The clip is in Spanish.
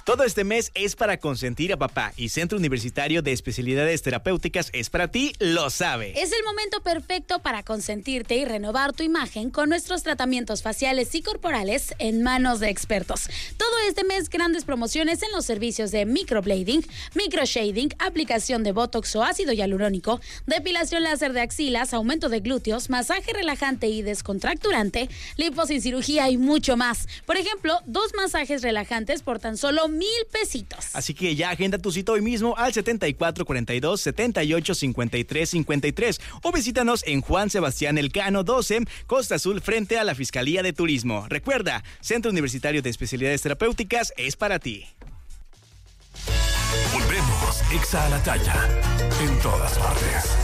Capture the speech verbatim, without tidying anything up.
Todo este mes es para consentir a papá y Centro Universitario de Especialidades Terapéuticas es para ti, lo sabe. Es el momento perfecto para consentirte y renovar tu imagen con nuestros tratamientos faciales y corporales en manos de expertos. Todo este mes grandes promociones en los servicios de microblading, microshading, aplicación de botox o ácido hialurónico, depilación láser de axilas, aumento de glúteos, masaje relajante y descontracturante, lipo sin cirugía y mucho más. Por ejemplo, dos masajes relajantes por tan solo mil pesitos. Así que ya agenda tu cita hoy mismo al setenta y cuatro cuarenta y dos, setenta y ocho cincuenta y tres cincuenta y tres o visítanos en Juan Sebastián Elcano doce, Costa Azul, frente a la Fiscalía de Turismo. Recuerda, Centro Universitario de Especialidades Terapéuticas es para ti. Volvemos, Exa a la talla, en todas partes.